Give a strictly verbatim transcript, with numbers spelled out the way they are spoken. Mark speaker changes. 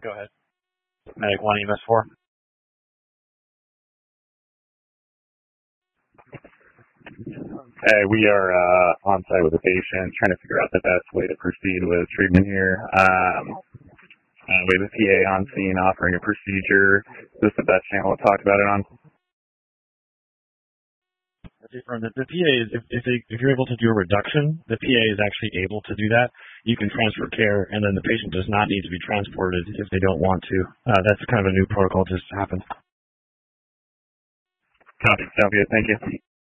Speaker 1: Go ahead. Medic one, E M S four.
Speaker 2: Hey, we are uh, on site with a patient, trying to figure out the best way to proceed with treatment here. Um, uh, we have a P A on scene offering a procedure. Is this the best channel to talk about it on?
Speaker 1: The, the P A is, if, if, they, if you're able to do a reduction, the P A is actually able to do that. You can transfer care, and then the patient does not need to be transported if they don't want to. Uh, that's kind of a new protocol just happened.
Speaker 2: Copy. Sounds good. Thank you.